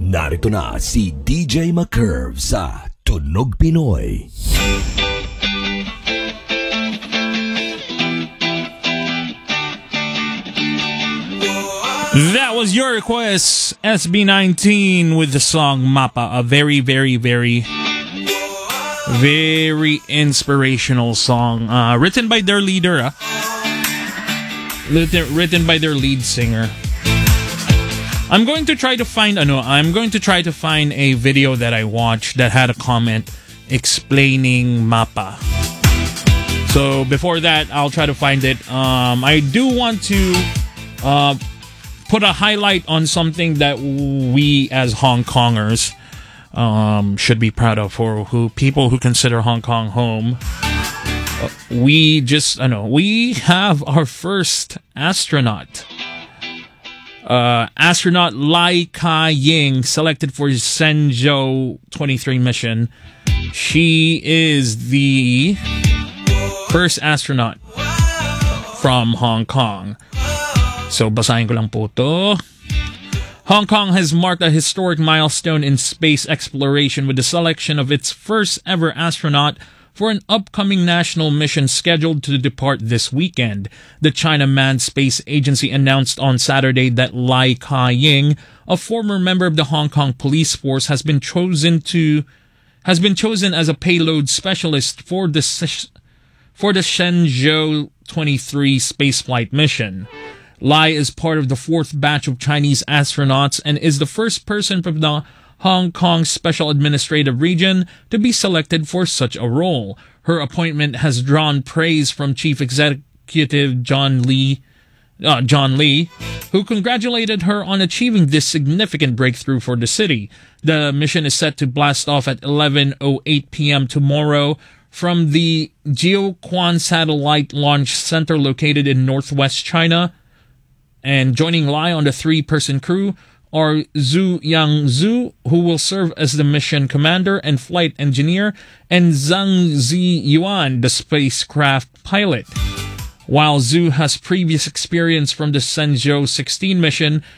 Narito na si DJ McCurve sa Tunog Pinoy. That was your request, SB19 with the song Mapa, a very, very, very, very inspirational song, written by their leader, written by their lead singer. I'm going to try to find a video that I watched that had a comment explaining Mapa. So before that, I'll try to find it. I do want to put a highlight on something that we as Hong Kongers should be proud of, for people who consider Hong Kong home. We have our first astronaut. Astronaut Lai Ka-ying, selected for Shenzhou 23 mission. She is the first astronaut from Hong Kong. So, basahin ko lang po to. Hong Kong has marked a historic milestone in space exploration with the selection of its first ever astronaut for an upcoming national mission scheduled to depart this weekend. The China Manned Space Agency announced on Saturday that Lai Ka-ying, a former member of the Hong Kong police force, has been chosen as a payload specialist for the Shenzhou 23 spaceflight mission. Lai is part of the fourth batch of Chinese astronauts and is the first person from the Hong Kong Special Administrative Region to be selected for such a role. Her appointment has drawn praise from Chief Executive John Lee, who congratulated her on achieving this significant breakthrough for the city. The mission is set to blast off at 11:08 p.m. tomorrow from the Jiuquan Satellite Launch Center located in northwest China. And joining Lai on the three-person crew are Zhu Yangzhu, who will serve as the mission commander and flight engineer, and Zhang Ziyuan, the spacecraft pilot. While Zhu has previous experience from the Shenzhou 16 mission,